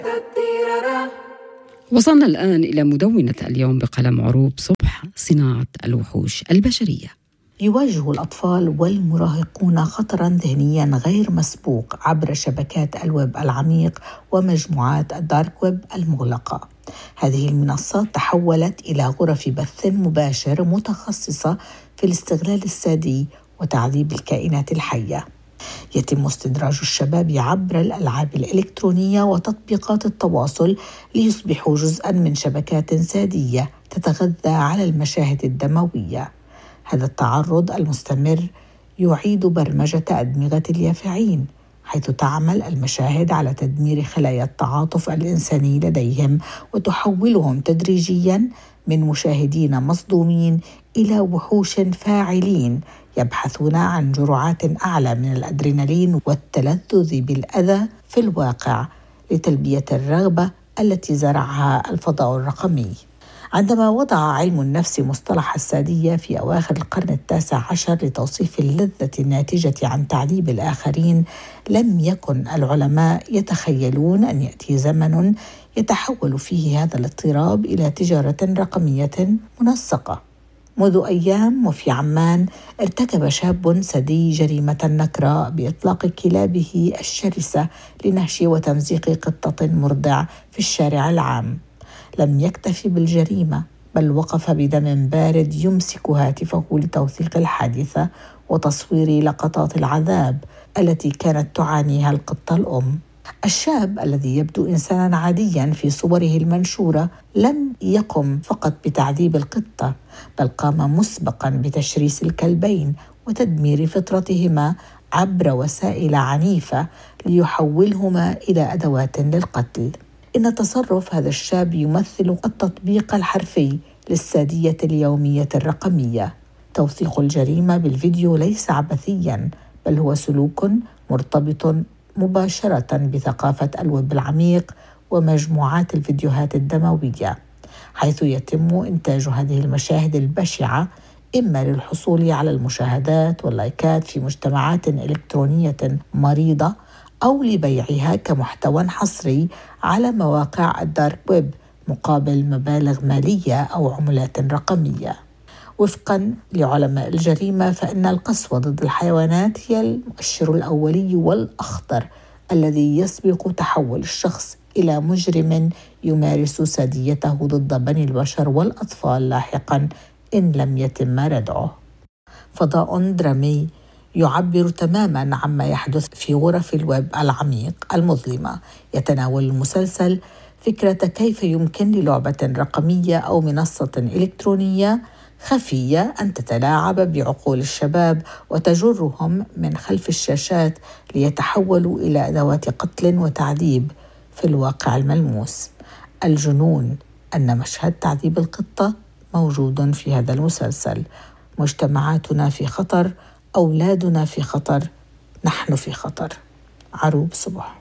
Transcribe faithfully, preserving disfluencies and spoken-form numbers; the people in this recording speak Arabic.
وصلنا الآن إلى مدونة اليوم بقلم عروب صبح: صناعة الوحوش البشرية. يواجه الأطفال والمراهقون خطراً ذهنياً غير مسبوق عبر شبكات الويب العميق ومجموعات الدارك ويب المغلقة. هذه المنصات تحولت إلى غرف بث مباشر متخصصة في الاستغلال السادي وتعذيب الكائنات الحية. يتم استدراج الشباب عبر الألعاب الإلكترونية وتطبيقات التواصل ليصبحوا جزءاً من شبكات سادية تتغذى على المشاهد الدموية. هذا التعرض المستمر يعيد برمجة أدمغة اليافعين، حيث تعمل المشاهد على تدمير خلايا التعاطف الإنساني لديهم وتحولهم تدريجياً من مشاهدين مصدومين إلى وحوش فاعلين يبحثون عن جرعات أعلى من الأدرينالين والتلذذ بالأذى في الواقع لتلبية الرغبة التي زرعها الفضاء الرقمي. عندما وضع علم النفس مصطلح السادية في أواخر القرن التاسع عشر لتوصيف اللذة الناتجة عن تعذيب الآخرين، لم يكن العلماء يتخيلون أن يأتي زمن يتحول فيه هذا الاضطراب إلى تجارة رقمية منسقة. منذ أيام وفي عمان ارتكب شاب سدي جريمة نكراء بإطلاق كلابه الشرسة لنهش وتمزيق قطة مرضع في الشارع العام. لم يكتفي بالجريمة، بل وقف بدم بارد يمسك هاتفه لتوثيق الحادثة وتصوير لقطات العذاب التي كانت تعانيها القطة الأم. الشاب الذي يبدو إنساناً عادياً في صوره المنشورة لم يقم فقط بتعذيب القطة، بل قام مسبقاً بتشريس الكلبين وتدمير فطرتهما عبر وسائل عنيفة ليحولهما إلى أدوات للقتل. إن تصرف هذا الشاب يمثل التطبيق الحرفي للسادية اليومية الرقمية. توثيق الجريمة بالفيديو ليس عبثياً، بل هو سلوك مرتبط مباشرة بثقافة الويب العميق ومجموعات الفيديوهات الدموية، حيث يتم إنتاج هذه المشاهد البشعة إما للحصول على المشاهدات واللايكات في مجتمعات إلكترونية مريضة، أو لبيعها كمحتوى حصري على مواقع الدارك ويب مقابل مبالغ مالية أو عملات رقمية. وفقاً لعلماء الجريمة، فإن القسوة ضد الحيوانات هي المؤشر الأولي والأخطر الذي يسبق تحول الشخص إلى مجرم يمارس ساديته ضد بني البشر والأطفال لاحقاً إن لم يتم ردعه. فضاء درامي يعبر تماماً عما يحدث في غرف الويب العميق المظلمة. يتناول المسلسل فكرة كيف يمكن للعبة رقمية أو منصة إلكترونية خفية أن تتلاعب بعقول الشباب وتجرهم من خلف الشاشات ليتحولوا إلى أدوات قتل وتعذيب في الواقع الملموس. الجنون أن مشهد تعذيب القطة موجود في هذا المسلسل. مجتمعاتنا في خطر، أولادنا في خطر، نحن في خطر. عروب صبح.